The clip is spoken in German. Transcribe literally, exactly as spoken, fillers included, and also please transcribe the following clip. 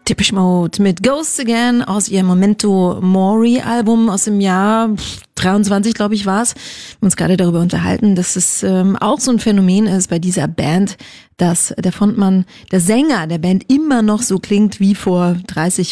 Depeche Mode mit Ghosts Again aus ihrem Memento Mori Album aus dem Jahr dreiundzwanzig, glaube ich, war es. Wir haben uns gerade darüber unterhalten, dass es ähm, auch so ein Phänomen ist bei dieser Band, dass der Frontmann, der Sänger der Band immer noch so klingt wie vor dreißig,